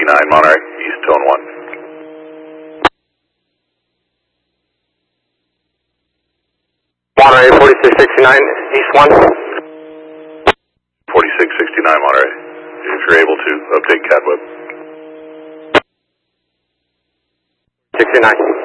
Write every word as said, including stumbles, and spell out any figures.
sixty-nine Monterey, East Tone one. Monterey, forty-six sixty-nine, East one. forty-six sixty-nine Monterey, if you're able to, update CADWeb. sixty-nine.